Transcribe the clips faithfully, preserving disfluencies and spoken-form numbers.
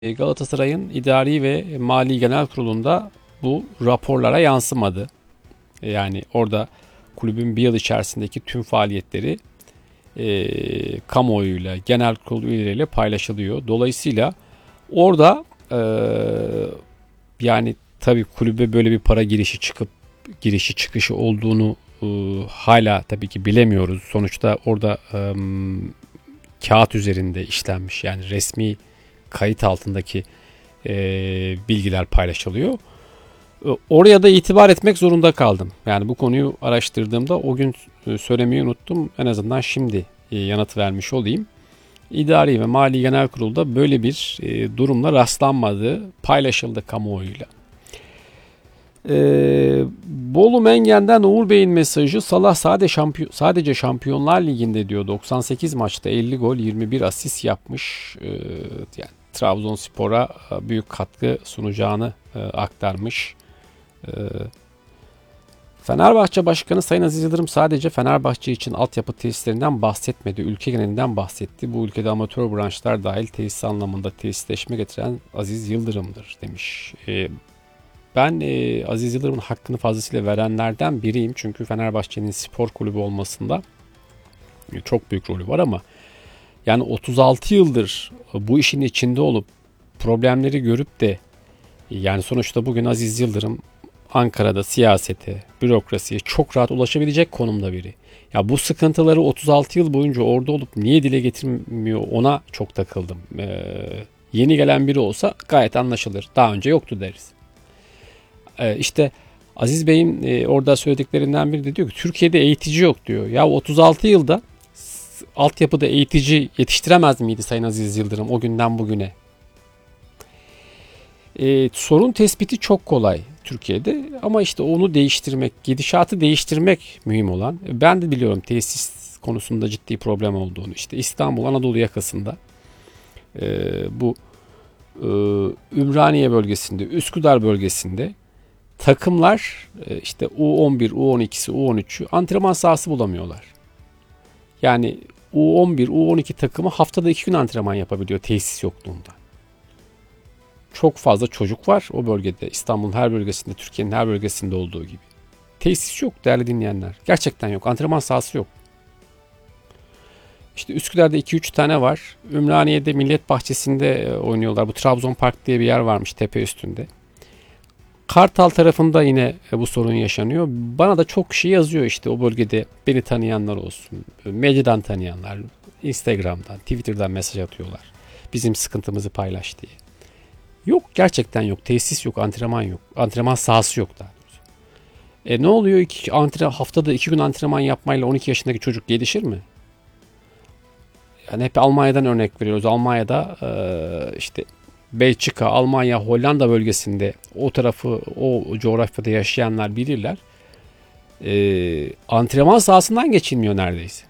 Galatasaray'ın idari ve mali genel kurulunda bu raporlara yansımadı. Yani orada kulübün bir yıl içerisindeki tüm faaliyetleri e, kamuoyuyla, genel kurul üyeleriyle paylaşılıyor. Dolayısıyla orada e, yani tabii kulübe böyle bir para girişi çıkıp girişi çıkışı olduğunu e, hala tabii ki bilemiyoruz. Sonuçta orada e, kağıt üzerinde işlenmiş, yani resmi kayıt altındaki e, bilgiler paylaşılıyor. E, Oraya da itibar etmek zorunda kaldım. Yani bu konuyu araştırdığımda o gün e, söylemeyi unuttum. En azından şimdi e, yanıt vermiş olayım. İdari ve Mali Genel Kurul'da böyle bir e, durumla rastlanmadığı paylaşıldı kamuoyuyla. E, Bolu Mengen'den Uğur Bey'in mesajı: Salah sadece, şampiyon, sadece Şampiyonlar Ligi'nde diyor doksan sekiz maçta elli gol yirmi bir asist yapmış. E, yani Trabzonspor'a büyük katkı sunacağını e, aktarmış. E, Fenerbahçe Başkanı Sayın Aziz Yıldırım sadece Fenerbahçe için altyapı tesislerinden bahsetmedi. Ülke genelinden bahsetti. Bu ülkede amatör branşlar dahil tesis anlamında tesisleşme getiren Aziz Yıldırım'dır demiş. E, ben e, Aziz Yıldırım'ın hakkını fazlasıyla verenlerden biriyim. Çünkü Fenerbahçe'nin spor kulübü olmasında e, çok büyük rolü var ama yani otuz altı yıldır bu işin içinde olup problemleri görüp de yani sonuçta bugün Aziz Yıldırım Ankara'da siyasete, bürokrasiye çok rahat ulaşabilecek konumda biri. Ya bu sıkıntıları otuz altı yıl boyunca orada olup niye dile getirmiyor, ona çok takıldım. Ee, yeni gelen biri olsa gayet anlaşılır. Daha önce yoktu deriz. Ee, işte Aziz Bey'in e, orada söylediklerinden biri de diyor ki Türkiye'de eğitici yok diyor. Ya otuz altı yılda altyapıda eğitici yetiştiremez miydi Sayın Aziz Yıldırım o günden bugüne? Ee, sorun tespiti çok kolay Türkiye'de ama işte onu değiştirmek, gidişatı değiştirmek mühim olan. Ben de biliyorum tesis konusunda ciddi problem olduğunu. İşte İstanbul Anadolu yakasında e, bu e, Ümraniye bölgesinde, Üsküdar bölgesinde takımlar e, işte U on bir, U on ikisi, U on üçü antrenman sahası bulamıyorlar. Yani U on bir, U on iki takımı haftada iki gün antrenman yapabiliyor tesis yokluğunda. Çok fazla çocuk var o bölgede. İstanbul'un her bölgesinde, Türkiye'nin her bölgesinde olduğu gibi. Tesis yok değerli dinleyenler. Gerçekten yok. Antrenman sahası yok. İşte Üsküdar'da iki üç tane var. Ümraniye'de Millet Bahçesi'nde oynuyorlar. Bu Trabzon Park diye bir yer varmış tepe üstünde. Kartal tarafında yine bu sorun yaşanıyor. Bana da çok kişi yazıyor işte o bölgede, beni tanıyanlar olsun. Medyadan tanıyanlar, Instagram'dan, Twitter'dan mesaj atıyorlar. Bizim sıkıntımızı paylaş diye. Yok, gerçekten yok. Tesis yok, antrenman yok. Antrenman sahası yok daha doğrusu. E ne oluyor? İki, antre, haftada iki gün antrenman yapmayla on iki yaşındaki çocuk gelişir mi? Yani hep Almanya'dan örnek veriyoruz. Almanya'da e, işte Belçika, Almanya, Hollanda bölgesinde o tarafı, o coğrafyada yaşayanlar bilirler. E, antrenman sahasından geçilmiyor neredeyse.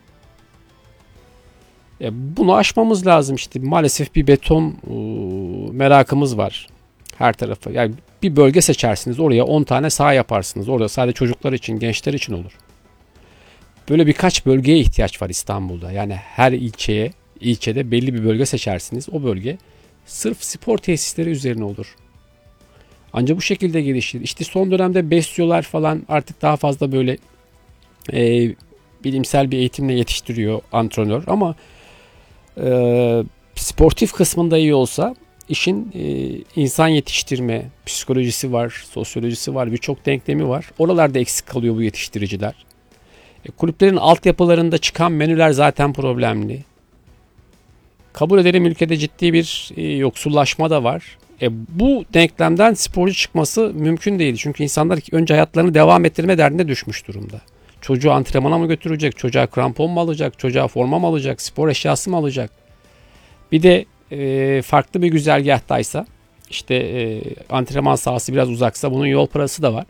E, bunu aşmamız lazım işte. Maalesef bir beton e, merakımız var her tarafa. Yani bir bölge seçersiniz, oraya on tane saha yaparsınız. Orada sadece çocuklar için, gençler için olur. Böyle birkaç bölgeye ihtiyaç var İstanbul'da. Yani her ilçeye, ilçede belli bir bölge seçersiniz. O bölge sırf spor tesisleri üzerine olur. Ancak bu şekilde gelişir. İşte son dönemde besyolar falan artık daha fazla böyle e, bilimsel bir eğitimle yetiştiriyor antrenör. Ama e, sportif kısmında iyi olsa işin e, insan yetiştirme psikolojisi var, sosyolojisi var, birçok denklemi var. Oralarda eksik kalıyor bu yetiştiriciler. E, kulüplerin altyapılarında çıkan menüler zaten problemli. Kabul edelim, ülkede ciddi bir e, yoksullaşma da var. E, bu denklemden sporcu çıkması mümkün değil. Çünkü insanlar önce hayatlarını devam ettirme derdine düşmüş durumda. Çocuğu antrenmana mı götürecek? Çocuğa krampon mu alacak? Çocuğa forma mı alacak? Spor eşyası mı alacak? Bir de e, farklı bir güzergahtaysa, işte e, antrenman sahası biraz uzaksa bunun yol parası da var.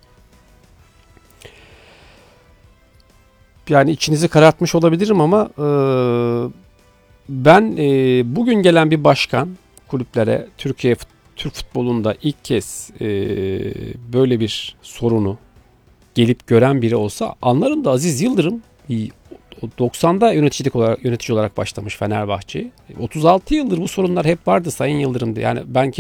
Yani içinizi karartmış olabilirim ama e, ben e, bugün gelen bir başkan kulüplere, Türkiye Türk futbolunda ilk kez e, böyle bir sorunu gelip gören biri olsa anlarım da Aziz Yıldırım doksanda yöneticilik olarak, yönetici olarak başlamış Fenerbahçe. otuz altı yıldır bu sorunlar hep vardı Sayın Yıldırım. Yani ben